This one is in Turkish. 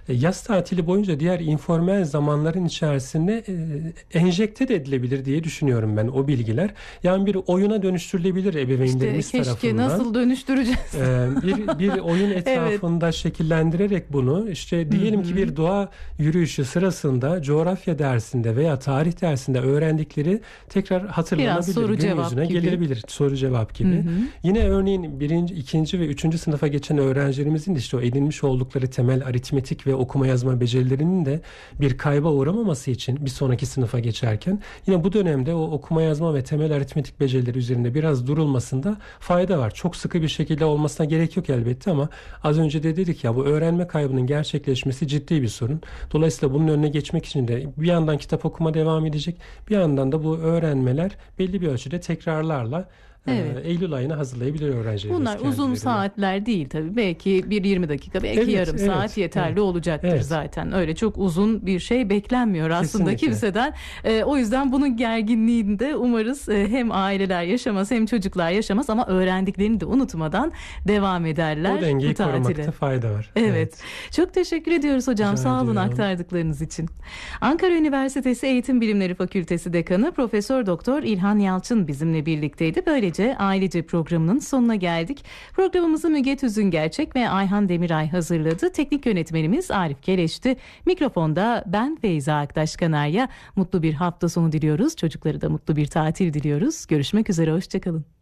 yaz tatili boyunca diğer informal zamanların içerisinde enjekte de edilebilir diye düşünüyorum ben o bilgiler. Yani bir oyuna dönüştürülebilir ebeveynlerimiz keşke tarafından. nasıl dönüştüreceğiz? Bir oyun etrafında şekillendirerek bunu, işte diyelim ki bir doğa yürüyüşü sırasında coğrafya dersinde veya tarih dersinde öğrendikleri tekrar hatırlanabilir. Soru Gün cevap yüzüne gibi. gelebilir. Soru cevap gibi. Yine örneğin 1., 2. ve 3. sınıfa geçen öğrencilerimizin de işte o edinmiş oldukları temel aritmetik ve okuma yazma becerilerinin de bir kayba uğramaması için bir sonraki sınıfa geçerken yine bu dönemde o okuma yazma ve temel aritmetik becerileri üzerinde biraz durulmasında fayda var. Çok sıkı bir şekilde olmasına gerek yok elbette ama az önce de dedik ya, bu öğrenme kaybının gerçekleşmesi ciddi bir sorun. Dolayısıyla bunun önüne geçmek için de bir yandan kitap okuma devam edecek, bir yandan da bu öğrenmeler belli bir ölçüde tekrarlarla Eylül ayına hazırlayabilir öğrencilerimiz. Bunlar uzun saatler değil tabii. Belki bir 20 dakika, belki yarım saat yeterli olacaktır zaten. Öyle çok uzun bir şey beklenmiyor aslında kimseden. O yüzden bunun gerginliğinde umarız hem aileler yaşamaz hem çocuklar yaşamaz ama öğrendiklerini de unutmadan devam ederler. O dengeyi korumakta fayda var. Evet. Çok teşekkür ediyoruz hocam. Rica Sağ olun ediyorum. aktardıklarınız için. Ankara Üniversitesi Eğitim Bilimleri Fakültesi Dekanı Profesör Doktor İlhan Yalçın bizimle birlikteydi. Böylece Ailece programının sonuna geldik. Programımızı Müge Tüzüngerçek ve Ayhan Demiray hazırladı. Teknik yönetmenimiz Arif Keleş'ti. Mikrofonda ben Feyza Aktaş-Kanarya. Mutlu bir hafta sonu diliyoruz. Çocuklara da mutlu bir tatil diliyoruz. Görüşmek üzere, hoşçakalın.